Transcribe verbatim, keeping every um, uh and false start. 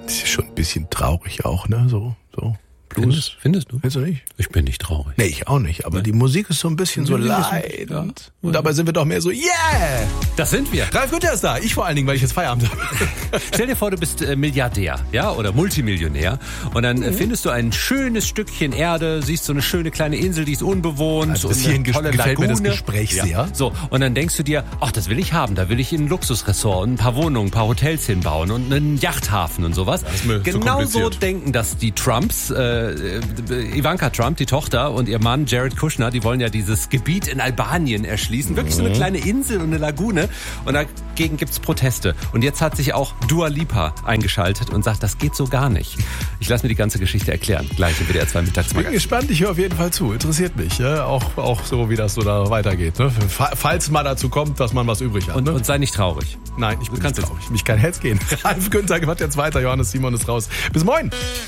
Das ist schon ein bisschen traurig auch, ne? So, so. Blues. Findest, findest du? Findest du nicht? Ich bin nicht traurig. Nee, ich auch nicht. Aber die Musik ist so ein bisschen so leidend. Ja. Und dabei sind wir doch mehr so, yeah! Das sind wir. Ralf Günther ist da. Ich vor allen Dingen, weil ich jetzt Feierabend habe. Stell dir vor, du bist äh, Milliardär, ja, oder Multimillionär. Und dann äh, findest du ein schönes Stückchen Erde, siehst so eine schöne kleine Insel, die ist unbewohnt. Also bis und hierhin eine tolle gefällt Lagune. mir das Gespräch ja. sehr. So, und dann denkst du dir, ach, das will ich haben. Da will ich in ein Luxusressort und ein paar Wohnungen, ein paar Hotels hinbauen und einen Yachthafen und sowas. Das ist mir genau so so denken das die Trumps, äh, Ivanka Trump, die Tochter, und ihr Mann Jared Kushner, die wollen ja dieses Gebiet in Albanien erschließen. Wirklich so eine kleine Insel und eine Lagune. Und dagegen gibt's Proteste. Und jetzt hat sich auch Dua Lipa eingeschaltet und sagt, das geht so gar nicht. Ich lasse mir die ganze Geschichte erklären. Gleich im W D R zwei Bin Mittagsmagazin. gespannt, ich höre auf jeden Fall zu. Interessiert mich. Ja? Auch, auch so, wie das so da weitergeht. Ne? Falls mal dazu kommt, dass man was übrig hat. Und, Ne? und sei nicht traurig. Nein, ich bin kannst nicht traurig. Mich kann Herz gehen. Ralf Günther macht jetzt weiter. Johannes Simon ist raus. Bis morgen.